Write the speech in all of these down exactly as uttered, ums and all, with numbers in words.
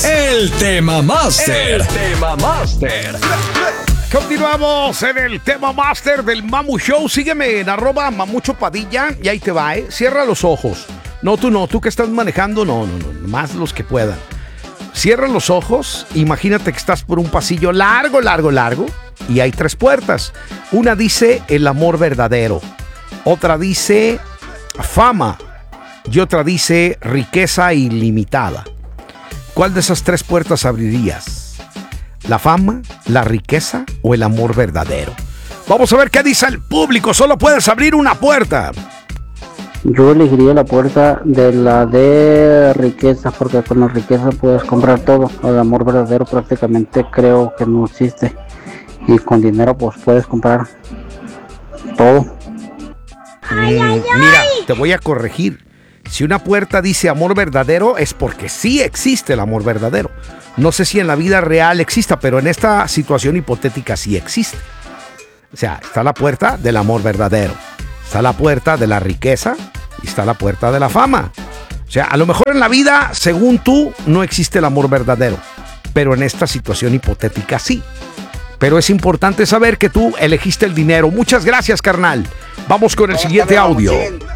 es el Tema Master. El Tema Master. Continuamos en el Tema Master del Mamu Show. Sígueme en arroba Mamucho Padilla y ahí te va, ¿eh? Cierra los ojos. No, tú no, tú que estás manejando, no, no, no, más los que puedan. Cierra los ojos, imagínate que estás por un pasillo largo, largo, largo y hay tres puertas. Una dice el amor verdadero, otra dice fama y otra dice riqueza ilimitada. ¿Cuál de esas tres puertas abrirías? ¿La fama, la riqueza o el amor verdadero? Vamos a ver qué dice el público. Solo puedes abrir una puerta. Yo elegiría la puerta de la de riqueza, porque con la riqueza puedes comprar todo. El amor verdadero prácticamente creo que no existe. Y con dinero pues puedes comprar todo. Ay, ay, ay. Mira, te voy a corregir. Si una puerta dice amor verdadero es porque sí existe el amor verdadero. No sé si en la vida real exista, pero en esta situación hipotética sí existe. O sea, está la puerta del amor verdadero, está la puerta de la riqueza y está la puerta de la fama. O sea, a lo mejor en la vida, según tú, no existe el amor verdadero, pero en esta situación hipotética sí. Pero es importante saber que tú elegiste el dinero. Muchas gracias, carnal. Vamos con el siguiente audio.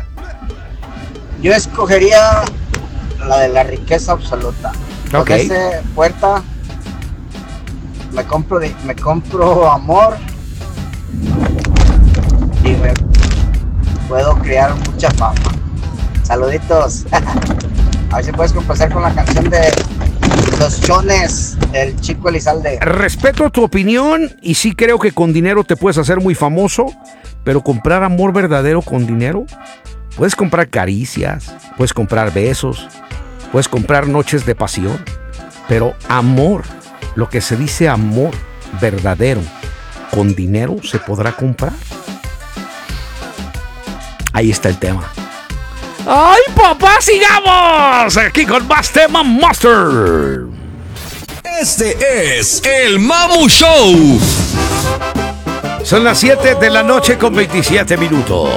Yo escogería la de la riqueza absoluta. Con Okay. esa puerta me compro, me compro amor y me puedo crear mucha fama. Saluditos. A ver si puedes complacer con la canción de Los Chones, el Chico Elizalde. Respeto tu opinión y sí creo que con dinero te puedes hacer muy famoso, pero comprar amor verdadero con dinero, puedes comprar caricias, puedes comprar besos, puedes comprar noches de pasión, pero amor, lo que se dice amor verdadero, con dinero se podrá comprar. Ahí está el tema. ¡Ay, papá, sigamos! Aquí con más Tema Master. Este es el Mamu Show. Son las siete de la noche con veintisiete minutos.